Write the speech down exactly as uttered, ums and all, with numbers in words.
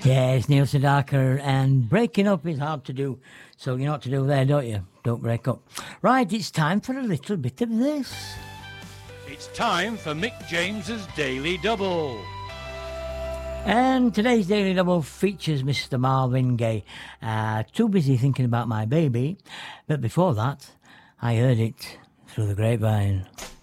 Yeah, it's Neil Sedaka, and breaking up is hard to do. So you know what to do there, don't you? Don't break up. Right, it's time for a little bit of this. It's time for Mick James's Daily Double. And today's Daily Double features Mister Marvin Gaye. Uh, too busy thinking about my baby. But before that, I heard it through the grapevine.